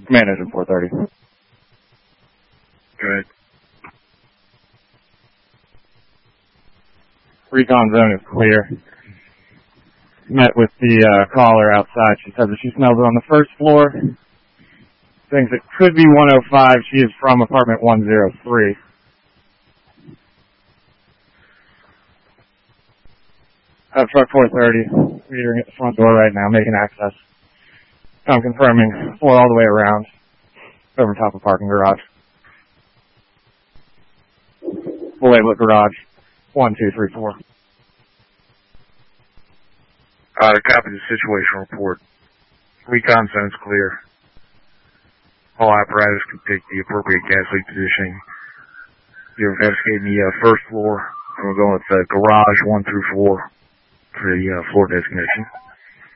Command engine 430. Good. Recon zone is clear. Met with the caller outside. She said that she smelled it on the first floor. Thinks it could be 105. She is from apartment 103. Truck 430, metering at the front door right now, making access. I'm confirming 4 all the way around, over top of parking garage. We'll label it garage 1, 2, 3, 4. Copy the situation report. Recon zone's clear. All apparatus can take the appropriate gas leak positioning. You're investigating the first floor, and we're going with garage 1 through 4 for the floor designation.